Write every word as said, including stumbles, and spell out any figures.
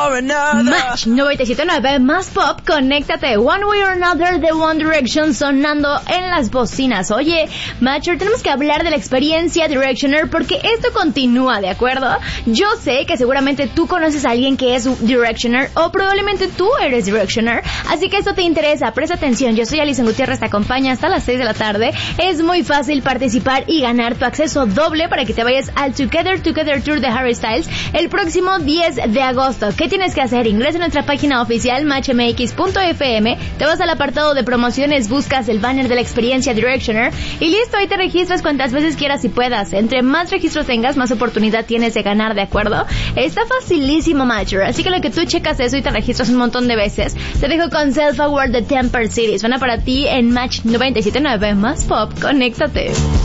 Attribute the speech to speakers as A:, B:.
A: or another.
B: Match noventa y siete punto nueve más pop, conéctate. One Way or Another de One Direction sonando en las bocinas. Oye, Matcher, tenemos que hablar de la experiencia Directioner porque esto continúa, ¿de acuerdo? Yo sé que seguramente tú conoces a alguien que es Directioner o probablemente tú eres Directioner, así que esto te interesa, presta atención. Yo soy Alison Gutiérrez, te acompaña hasta las seis de la tarde. Es muy fácil participar y ganar tu acceso doble para que te vayas al Together Together Tour de Harry Styles el próximo diez de agosto. ¿Qué tienes que hacer? Ingresa a nuestra página oficial match m x punto f m, te vas al apartado de promociones, buscas el banner de la experiencia Directioner y listo, ahí te registras cuantas veces quieras y puedas. Entre más registros tengas, más oportunidad tienes de ganar, ¿de acuerdo? Está facilísimo, Matcher, así que lo que tú checas eso y te registras un montón de veces. Te dejo con Self Award de Temper City. Suena para ti en Match noventa y siete punto nueve más pop. Conéctate.